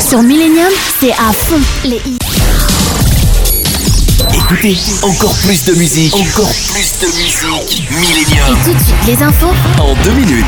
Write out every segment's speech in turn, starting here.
Sur Millennium, c'est à fond les hits. Écoutez, encore plus de musique. Encore plus de musique. Millennium. Et tout de suite, les infos En 2 minutes.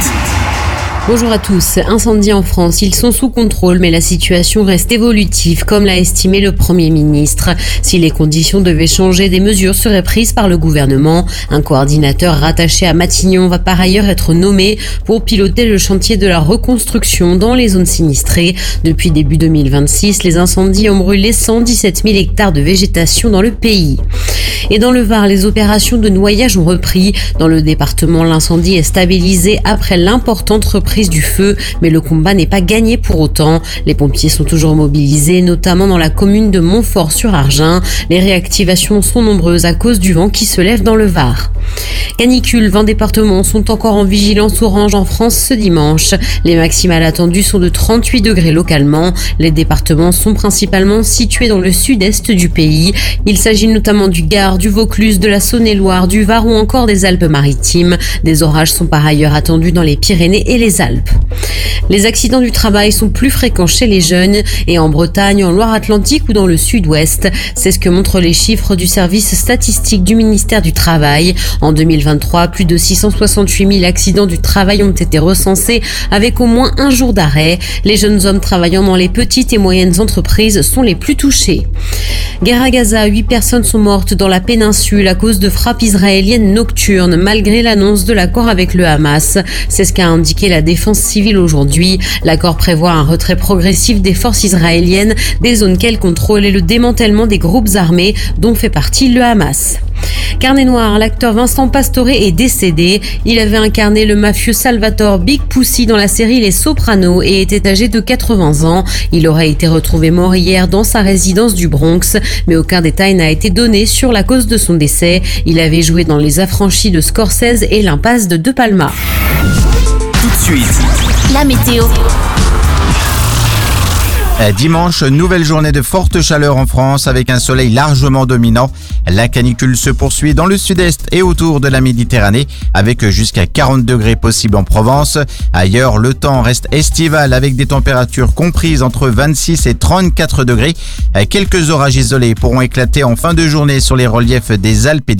Bonjour à tous. Incendies en France, ils sont sous contrôle, mais la situation reste évolutive, comme l'a estimé le Premier ministre. Si les conditions devaient changer, des mesures seraient prises par le gouvernement. Un coordinateur rattaché à Matignon va par ailleurs être nommé pour piloter le chantier de la reconstruction dans les zones sinistrées. Depuis début 2026, les incendies ont brûlé 117 000 hectares de végétation dans le pays. Et dans le Var, les opérations de noyage ont repris. Dans le département, l'incendie est stabilisé après l'importante reprise du feu, mais le combat n'est pas gagné pour autant. Les pompiers sont toujours mobilisés, notamment dans la commune de Montfort-sur-Argent. Les réactivations sont nombreuses à cause du vent qui se lève dans le Var. Canicule, 20 départements sont encore en vigilance orange en France ce dimanche. Les maximales attendues sont de 38 degrés localement. Les départements sont principalement situés dans le sud-est du pays. Il s'agit notamment du Gard, du Vaucluse, de la Saône-et-Loire, du Var ou encore des Alpes-Maritimes. Des orages sont par ailleurs attendus dans les Pyrénées et les Alpes. Les accidents du travail sont plus fréquents chez les jeunes et en Bretagne, en Loire-Atlantique ou dans le sud-ouest. C'est ce que montrent les chiffres du service statistique du ministère du Travail. En 2023, plus de 668 000 accidents du travail ont été recensés avec au moins un jour d'arrêt. Les jeunes hommes travaillant dans les petites et moyennes entreprises sont les plus touchés. Guerre à Gaza, 8 personnes sont mortes dans la péninsule à cause de frappes israéliennes nocturnes, malgré l'annonce de l'accord avec le Hamas. C'est ce qu'a indiqué la défense civile aujourd'hui. L'accord prévoit un retrait progressif des forces israéliennes des zones qu'elles contrôlent et le démantèlement des groupes armés dont fait partie le Hamas. Carnet noir, l'acteur Vincent Pastore est décédé. Il avait incarné le mafieux Salvatore Big Pussy dans la série Les Sopranos et était âgé de 80 ans. Il aurait été retrouvé mort hier dans sa résidence du Bronx, mais aucun détail n'a été donné sur la cause de son décès. Il avait joué dans Les Affranchis de Scorsese et L'Impasse de De Palma. Tout de suite. La météo. Dimanche, nouvelle journée de forte chaleur en France avec un soleil largement dominant. La canicule se poursuit dans le sud-est et autour de la Méditerranée avec jusqu'à 40 degrés possibles en Provence. Ailleurs, le temps reste estival avec des températures comprises entre 26 et 34 degrés. Quelques orages isolés pourront éclater en fin de journée sur les reliefs des Alpes et des